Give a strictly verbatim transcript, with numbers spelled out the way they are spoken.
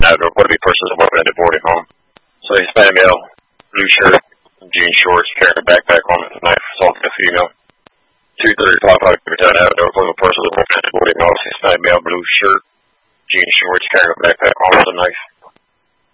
outdoor, would be person that's working at the boarding home. So a Hispanic male, blue shirt, jean shorts, carrying a backpack on with a knife, assaulting a female. two thirty-five Town outdoor, would be person that's working at the boarding house. Hispanic male, blue shirt, jean shorts, carrying a backpack on with a knife.